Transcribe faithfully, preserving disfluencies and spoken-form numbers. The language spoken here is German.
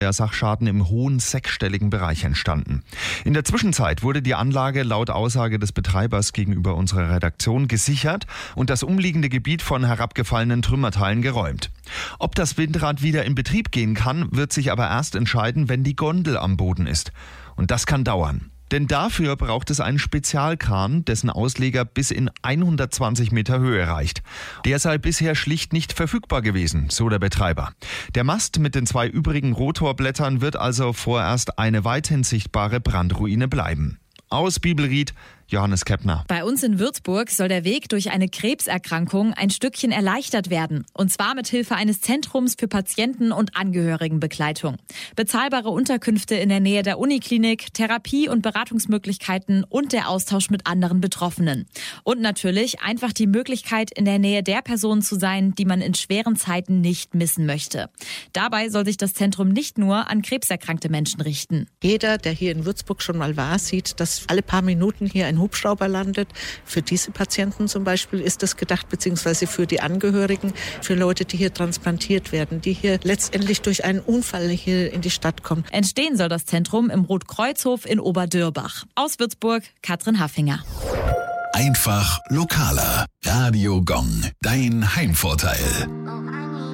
Der Sachschaden im hohen sechsstelligen Bereich entstanden. In der Zwischenzeit wurde die Anlage laut Aussage des Betreibers gegenüber unserer Redaktion gesichert und das umliegende Gebiet von herabgefallenen Trümmerteilen geräumt. Ob das Windrad wieder in Betrieb gehen kann, wird sich aber erst entscheiden, wenn die Gondel am Boden ist. Und das kann dauern. Denn dafür braucht es einen Spezialkran, dessen Ausleger bis in hundertzwanzig Meter Höhe reicht. Der sei bisher schlicht nicht verfügbar gewesen, so der Betreiber. Der Mast mit den zwei übrigen Rotorblättern wird also vorerst eine weithin sichtbare Brandruine bleiben. Aus Bibelried, Johannes Keppner. Bei uns in Würzburg soll der Weg durch eine Krebserkrankung ein Stückchen erleichtert werden. Und zwar mit Hilfe eines Zentrums für Patienten- und Angehörigenbegleitung. Bezahlbare Unterkünfte in der Nähe der Uniklinik, Therapie- und Beratungsmöglichkeiten und der Austausch mit anderen Betroffenen. Und natürlich einfach die Möglichkeit, in der Nähe der Personen zu sein, die man in schweren Zeiten nicht missen möchte. Dabei soll sich das Zentrum nicht nur an krebserkrankte Menschen richten. Jeder, der hier in Würzburg schon mal war, sieht, dass alle paar Minuten hier ein Hubschrauber landet. Für diese Patienten zum Beispiel ist das gedacht, beziehungsweise für die Angehörigen, für Leute, die hier transplantiert werden, die hier letztendlich durch einen Unfall hier in die Stadt kommen. Entstehen soll das Zentrum im Rotkreuzhof in Oberdürbach. Aus Würzburg, Katrin Haffinger. Einfach lokaler. Radio Gong, dein Heimvorteil.